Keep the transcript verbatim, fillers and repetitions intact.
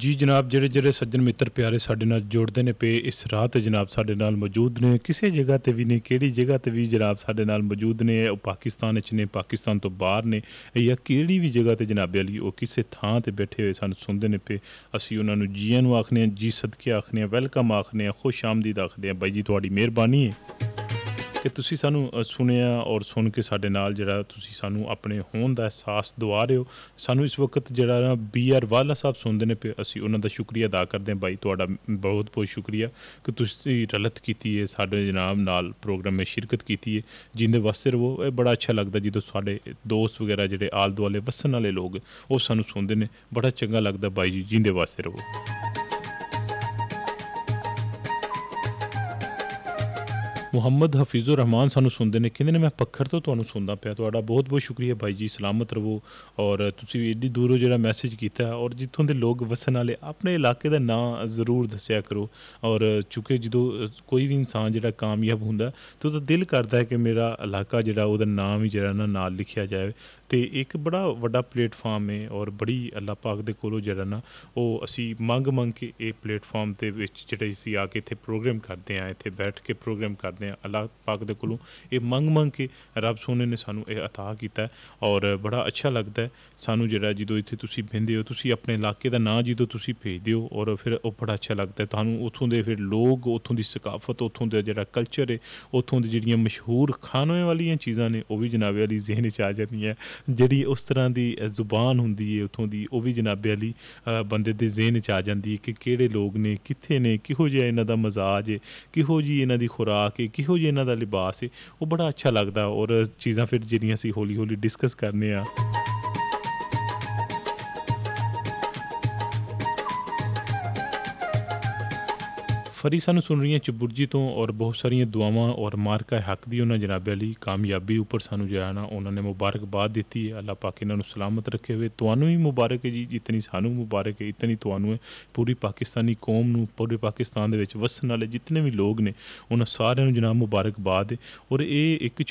ਜੀ ਜਨਾਬ, ਜਿਹੜੇ ਜਿਹੜੇ ਸੱਜਣ ਮਿੱਤਰ ਪਿਆਰੇ ਸਾਡੇ ਨਾਲ ਜੁੜਦੇ ਨੇ ਪਏ ਇਸ ਰਾਹ 'ਤੇ ਜਨਾਬ ਸਾਡੇ ਨਾਲ ਮੌਜੂਦ ਨੇ, ਕਿਸੇ ਜਗ੍ਹਾ 'ਤੇ ਵੀ ਨੇ, ਕਿਹੜੀ ਜਗ੍ਹਾ 'ਤੇ ਵੀ ਜਨਾਬ ਸਾਡੇ ਨਾਲ ਮੌਜੂਦ ਨੇ। ਉਹ ਪਾਕਿਸਤਾਨ ਵਿੱਚ ਨੇ, ਪਾਕਿਸਤਾਨ ਤੋਂ ਬਾਹਰ ਨੇ, ਜਾਂ ਕਿਹੜੀ ਵੀ ਜਗ੍ਹਾ 'ਤੇ ਜਨਾਬ ਅਲੀ ਉਹ ਕਿਸੇ ਥਾਂ 'ਤੇ ਬੈਠੇ ਹੋਏ ਸਾਨੂੰ ਸੁਣਦੇ ਨੇ ਪਏ। ਅਸੀਂ ਉਹਨਾਂ ਨੂੰ ਜੀਆਂ ਨੂੰ ਆਖਦੇ ਹਾਂ, ਜੀ ਸਦਕੇ ਆਖਦੇ ਹਾਂ, ਵੈਲਕਮ ਆਖਦੇ ਹਾਂ, ਖੁਸ਼ ਆਮਦੀਦ ਆਖਦੇ ਹਾਂ। ਬਾਈ ਜੀ ਤੁਹਾਡੀ ਮਿਹਰਬਾਨੀ ਹੈ ਕਿ ਤੁਸੀਂ ਸਾਨੂੰ ਸੁਣਿਆ ਔਰ ਸੁਣ ਕੇ ਸਾਡੇ ਨਾਲ ਜਿਹੜਾ ਤੁਸੀਂ ਸਾਨੂੰ ਆਪਣੇ ਹੋਣ ਦਾ ਅਹਿਸਾਸ ਦਿਵਾ ਰਹੇ ਹੋ। ਸਾਨੂੰ ਇਸ ਵਕਤ ਜਿਹੜਾ ਨਾ ਬੀ ਆਰ ਵਾਲਾ ਸਾਹਿਬ ਸੁਣਦੇ ਨੇ ਪਏ, ਅਸੀਂ ਉਹਨਾਂ ਦਾ ਸ਼ੁਕਰੀਆ ਅਦਾ ਕਰਦੇ ਹਾਂ। ਬਾਈ ਤੁਹਾਡਾ ਬਹੁਤ ਬਹੁਤ ਸ਼ੁਕਰੀਆ ਕਿ ਤੁਸੀਂ ਰਲਤ ਕੀਤੀ ਹੈ, ਸਾਡੇ ਜਨਾਬ ਨਾਲ ਪ੍ਰੋਗਰਾਮ ਵਿੱਚ ਸ਼ਿਰਕਤ ਕੀਤੀ ਹੈ। ਜਿੰਦੇ ਵਾਸਤੇ ਰਵੋ। ਇਹ ਬੜਾ ਅੱਛਾ ਲੱਗਦਾ ਜਦੋਂ ਸਾਡੇ ਦੋਸਤ ਵਗੈਰਾ ਜਿਹੜੇ ਆਲੇ ਦੁਆਲੇ ਵਸਣ ਵਾਲੇ ਲੋਕ ਉਹ ਸਾਨੂੰ ਸੁਣਦੇ ਨੇ, ਬੜਾ ਚੰਗਾ ਲੱਗਦਾ। ਬਾਈ ਜੀ ਜਿੰਦੇ ਵਾਸਤੇ ਰਵੋ। ਮੁਹੰਮਦ ਹਫੀਜ਼ੁਰ ਰਹਿਮਾਨ ਸਾਨੂੰ ਸੁਣਦੇ ਨੇ, ਕਹਿੰਦੇ ਨੇ ਮੈਂ ਪੱਖਰ ਤੋਂ ਤੁਹਾਨੂੰ ਸੁਣਦਾ ਪਿਆ। ਤੁਹਾਡਾ ਬਹੁਤ ਬਹੁਤ ਸ਼ੁਕਰੀਆ ਬਾਈ ਜੀ, ਸਲਾਮਤ ਰਵੋ। ਔਰ ਤੁਸੀਂ ਐਡੀ ਦੂਰੋਂ ਜਿਹੜਾ ਮੈਸੇਜ ਕੀਤਾ ਔਰ ਜਿੱਥੋਂ ਦੇ ਲੋਕ ਵਸਣ ਵਾਲੇ, ਆਪਣੇ ਇਲਾਕੇ ਦਾ ਨਾਂ ਜ਼ਰੂਰ ਦੱਸਿਆ ਕਰੋ। ਔਰ ਚੂँਕਿ ਜਦੋਂ ਕੋਈ ਵੀ ਇਨਸਾਨ ਜਿਹੜਾ ਕਾਮਯਾਬ ਹੁੰਦਾ ਤਾਂ ਉਹਦਾ ਦਿਲ ਕਰਦਾ ਹੈ ਕਿ ਮੇਰਾ ਇਲਾਕਾ ਜਿਹੜਾ ਉਹਦਾ ਨਾਮ ਹੀ ਜਿਹੜਾ ਨਾ ਨਾਲ ਲਿਖਿਆ ਜਾਵੇ। ਅਤੇ ਇੱਕ ਬੜਾ ਵੱਡਾ ਪਲੇਟਫਾਰਮ ਹੈ ਔਰ ਬੜੀ ਅੱਲਾ ਪਾਕ ਦੇ ਕੋਲੋਂ ਜਿਹੜਾ ਨਾ ਉਹ ਅਸੀਂ ਮੰਗ ਮੰਗ ਕੇ ਇਹ ਪਲੇਟਫਾਰਮ ਦੇ ਵਿੱਚ ਜਿਹੜੇ ਅਸੀਂ ਆ ਕੇ ਇੱਥੇ ਪ੍ਰੋਗਰਾਮ ਕਰਦੇ ਹਾਂ, ਇੱਥੇ ਬੈਠ ਕੇ ਪ੍ਰੋਗਰਾਮ ਕਰਦੇ ਹਾਂ, ਅੱਲਾ ਪਾਕ ਦੇ ਕੋਲੋਂ ਇਹ ਮੰਗ ਮੰਗ ਕੇ ਰੱਬ ਸੋਹਣੇ ਨੇ ਸਾਨੂੰ ਇਹ ਅਤਾ ਕੀਤਾ। ਔਰ ਬੜਾ ਅੱਛਾ ਲੱਗਦਾ ਸਾਨੂੰ ਜਿਹੜਾ ਜਦੋਂ ਇੱਥੇ ਤੁਸੀਂ ਬਹਿੰਦੇ ਹੋ, ਤੁਸੀਂ ਆਪਣੇ ਇਲਾਕੇ ਦਾ ਨਾਂ ਜਦੋਂ ਤੁਸੀਂ ਭੇਜਦੇ ਹੋ ਔਰ ਫਿਰ ਉਹ ਬੜਾ ਅੱਛਾ ਲੱਗਦਾ ਤੁਹਾਨੂੰ। ਉੱਥੋਂ ਦੇ ਫਿਰ ਲੋਕ, ਉੱਥੋਂ ਦੀ ਸਕਾਫਤ, ਉੱਥੋਂ ਦਾ ਜਿਹੜਾ ਕਲਚਰ ਹੈ, ਉੱਥੋਂ ਦੀ ਜਿਹੜੀਆਂ ਮਸ਼ਹੂਰ ਖਾਣੇ ਵਾਲੀਆਂ ਚੀਜ਼ਾਂ ਨੇ ਉਹ ਵੀ ਜਨਾਬੇ ਵਾਲੀ ਜ਼ਿਹਨ 'ਚ ਆ ਜਾਂਦੀਆਂ। ਜਿਹੜੀ ਉਸ ਤਰ੍ਹਾਂ ਦੀ ਜ਼ੁਬਾਨ ਹੁੰਦੀ ਹੈ ਉੱਥੋਂ ਦੀ, ਉਹ ਵੀ ਜਨਾਬੇ ਵਾਲੀ ਬੰਦੇ ਦੇ ਜ਼ਿਹਨ 'ਚ ਆ ਜਾਂਦੀ ਹੈ ਕਿ ਕਿਹੜੇ ਲੋਕ ਨੇ, ਕਿੱਥੇ ਨੇ, ਕਿਹੋ ਜਿਹਾ ਇਹਨਾਂ ਦਾ ਮਜ਼ਾਜ ਹੈ, ਕਿਹੋ ਜਿਹੀ ਇਹਨਾਂ ਦੀ ਖੁਰਾਕ ਹੈ, ਕਿਹੋ ਜਿਹਾ ਇਹਨਾਂ ਦਾ ਲਿਬਾਸ ਹੈ। ਉਹ ਬੜਾ ਅੱਛਾ ਲੱਗਦਾ। ਔਰ ਚੀਜ਼ਾਂ ਫਿਰ ਜਿਹੜੀਆਂ ਅਸੀਂ ਹੌਲੀ ਹੌਲੀ ਡਿਸਕਸ ਕਰਨੇ ਆ। ਫਰੀ ਸਾਨੂੰ ਸੁਣ ਰਹੀਆਂ ਚਬੁਰਜੀ ਤੋਂ ਔਰ ਬਹੁਤ ਸਾਰੀਆਂ ਦੁਆਵਾਂ ਔਰ ਮਾਰਕਾ ਹੱਕ ਦੀ ਉਹਨਾਂ ਜਨਾਬੇ ਵਾਲੀ ਕਾਮਯਾਬੀ ਉੱਪਰ ਸਾਨੂੰ ਜਿਹੜਾ ਨਾ ਉਹਨਾਂ ਨੇ ਮੁਬਾਰਕਬਾਦ ਦਿੱਤੀ ਹੈ। ਅੱਲਾ ਪਾਕ ਇਹਨਾਂ ਨੂੰ ਸਲਾਮਤ ਰੱਖੇ ਹੋਏ। ਤੁਹਾਨੂੰ ਵੀ ਮੁਬਾਰਕ ਹੈ ਜੀ, ਜਿਤਨੀ ਸਾਨੂੰ ਮੁਬਾਰਕ ਹੈ ਇਤਨੀ ਤੁਹਾਨੂੰ ਹੈ। ਪੂਰੀ ਪਾਕਿਸਤਾਨੀ ਕੌਮ ਨੂੰ, ਪੂਰੇ ਪਾਕਿਸਤਾਨ ਦੇ ਵਿੱਚ ਵਸਣ ਵਾਲੇ ਜਿਤਨੇ ਵੀ ਲੋਕ ਨੇ ਉਹਨਾਂ ਸਾਰਿਆਂ ਨੂੰ ਜਨਾਬ ਮੁਬਾਰਕਬਾਦ ਹੈ। ਔਰ ਇਹ ਇੱਕ